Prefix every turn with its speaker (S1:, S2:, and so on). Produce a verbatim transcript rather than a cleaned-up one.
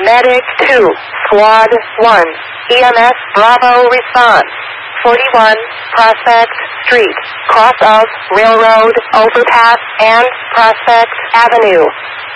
S1: Medic two, Squad one, E M S Bravo response. forty-one, Prospect Street, cross of Railroad Overpass and Prospect Avenue.